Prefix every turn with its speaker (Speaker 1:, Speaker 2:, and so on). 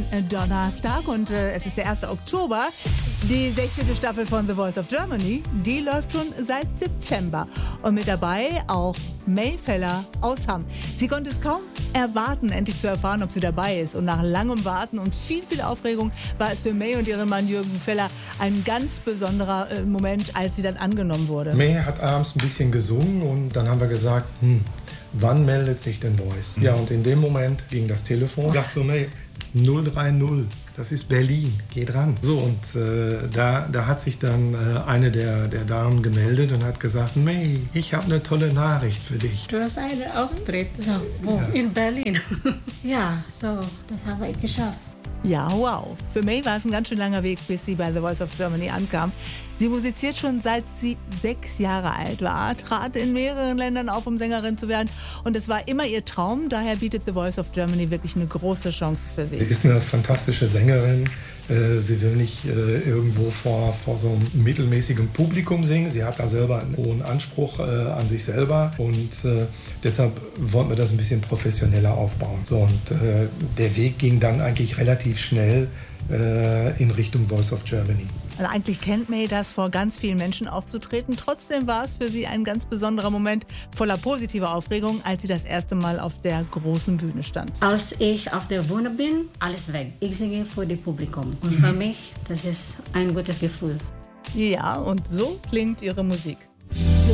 Speaker 1: ein Donnerstag und es ist der 1. Oktober. Die 16. Staffel von The Voice of Germany, die läuft schon seit September. Und mit dabei auch May Feller aus Hamm. Sie konnte es kaum erwarten, endlich zu erfahren, ob sie dabei ist. Und nach langem Warten und viel Aufregung war es für May und ihren Mann Jürgen Feller ein ganz besonderer Moment, als sie dann angenommen wurde.
Speaker 2: May hat abends ein bisschen gesungen und dann haben wir gesagt, wann meldet sich denn Voice? Ja, und in dem Moment ging das Telefon. Ich dachte so, May, 030, das ist Berlin, geh dran. So, und da hat sich dann eine der Damen gemeldet und hat gesagt, May, ich habe eine tolle Nachricht für dich.
Speaker 3: Du hast einen Auftritt, so, wo? Ja. In Berlin. Ja, so, das habe ich geschafft.
Speaker 1: Ja, wow. Für May war es ein ganz schön langer Weg, bis sie bei The Voice of Germany ankam. Sie musiziert schon seit sie 6 Jahre alt war, trat in mehreren Ländern auf, um Sängerin zu werden. Und es war immer ihr Traum, daher bietet The Voice of Germany wirklich eine große Chance für sie.
Speaker 2: Sie ist eine fantastische Sängerin. Sie will nicht irgendwo vor so einem mittelmäßigen Publikum singen. Sie hat da selber einen hohen Anspruch an sich selber und deshalb wollten wir das ein bisschen professioneller aufbauen. So, und der Weg ging dann eigentlich relativ schnell in Richtung Voice of Germany.
Speaker 1: Also eigentlich kennt May das, vor ganz vielen Menschen aufzutreten. Trotzdem war es für sie ein ganz besonderer Moment voller positiver Aufregung, als sie das erste Mal auf der großen Bühne stand.
Speaker 3: Als ich auf der Bühne bin, alles weg. Ich singe für das Publikum. Und für mich, das ist ein gutes Gefühl.
Speaker 1: Ja, und so klingt ihre Musik.